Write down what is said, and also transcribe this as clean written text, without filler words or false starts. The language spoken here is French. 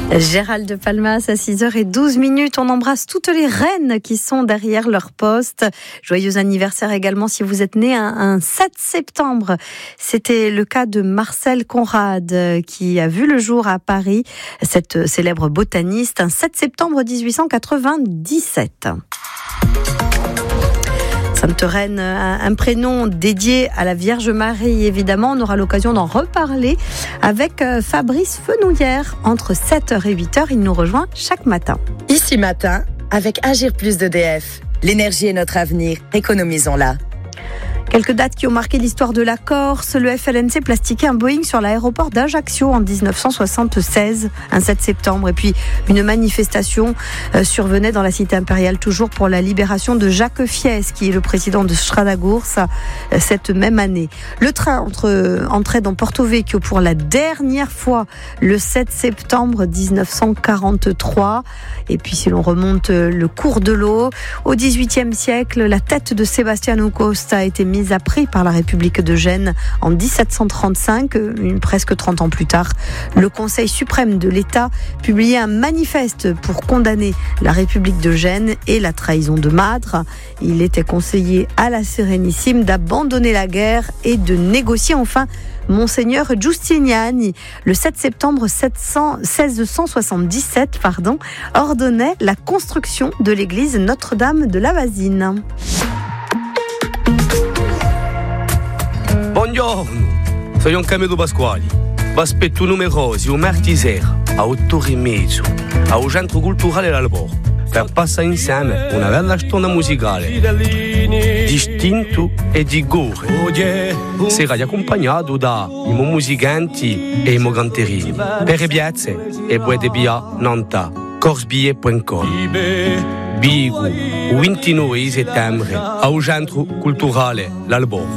Gérald de Palmas à 6h12. On embrasse toutes les reines qui sont derrière leur poste. Joyeux anniversaire également si vous êtes né un 7 septembre. C'était le cas de Marcel Conrad qui a vu le jour à Paris, cette célèbre botaniste, un 7 septembre 1897. Sainte Reine, un prénom dédié à la Vierge Marie, évidemment. On aura l'occasion d'en reparler avec Fabrice Fenouillère. Entre 7h et 8h, il nous rejoint chaque matin. Ici matin, avec Agir Plus d'EDF. L'énergie est notre avenir, économisons-la. Quelques dates qui ont marqué l'histoire de la Corse. Le FLNC plastiquait un Boeing sur l'aéroport d'Ajaccio en 1976, un 7 septembre. Et puis, une manifestation survenait dans la cité impériale, toujours pour la libération de Jacques Fies, qui est le président de Stradagours, cette même année. Le train entrait dans Porto Vecchio pour la dernière fois le 7 septembre 1943. Et puis, si l'on remonte le cours de l'eau, au XVIIIe siècle, la tête de Sebastiano Costa a été mise à prix par la République de Gênes en 1735, presque 30 ans plus tard. Le Conseil suprême de l'État publiait un manifeste pour condamner la République de Gênes et la trahison de Madre. Il était conseillé à la Sérénissime d'abandonner la guerre et de négocier. Enfin, Monseigneur Giustiniani, le 7 septembre 1677, ordonnait la construction de l'église Notre-Dame de la Vasine. Buongiorno, sono Camillo Pasquali. Vi aspetto numerosi un martedì sera a 8h30 al Centro Culturale L'Albor per passare insieme una bella storia musicale distinto e di gore. Sarà accompagnato da i musicanti e i canterini. Per piazze e puoi via Nanta, corsbie.com. Bigo, 29 settembre al Centro Culturale L'Albor.